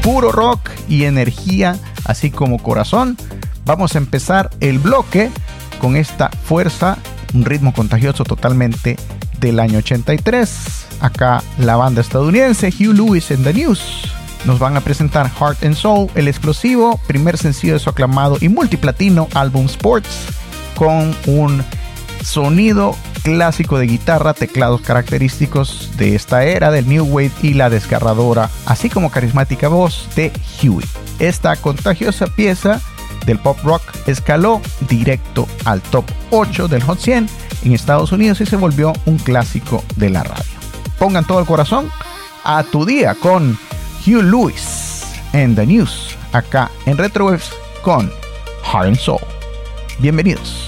puro rock y energía, así como corazón. Vamos a empezar el bloque con esta fuerza, un ritmo contagioso totalmente del año 83. Acá la banda estadounidense Huey Lewis and the News nos van a presentar Heart and Soul, el explosivo primer sencillo de su aclamado y multiplatino álbum Sports, con un sonido clásico de guitarra, teclados característicos de esta era del New Wave y la desgarradora, así como carismática voz de Huey. Esta contagiosa pieza del pop rock escaló directo al top 8 del Hot 100 en Estados Unidos y se volvió un clásico de la radio. Pongan todo el corazón a tu día con Huey Lewis and the News, acá en Retrowaves con Heart and Soul. Bienvenidos.